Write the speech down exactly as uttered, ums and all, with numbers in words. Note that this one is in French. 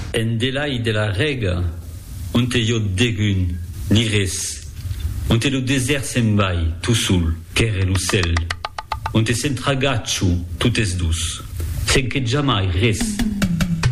En delai de la rega, on te io degun, ni res. On te lo desert se'n vai, tu sul, qu'ere l'ucel. On te sent ragaccio, tutes dus. Sen che giamai res.